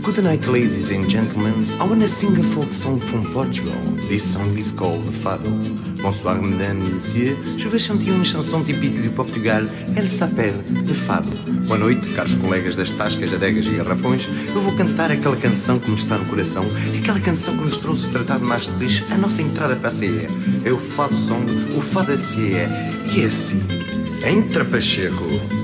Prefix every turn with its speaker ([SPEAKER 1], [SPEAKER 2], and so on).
[SPEAKER 1] Good night, ladies and gentlemen. I wanna sing a folk song from Portugal. This song is called Fado. Bonsoir, mesdames et messieurs. Je vais chanter une chanson typique de Portugal. Elle s'appelle Le Fado. Boa noite, caros colegas das tascas, adegas e garrafões. Eu vou cantar aquela canção que me está no coração. Aquela canção que nos trouxe o Tratado de Maastricht, a nossa entrada para a CE. É o Fado Song, o Fado da CE. E é assim. Entra, Pacheco.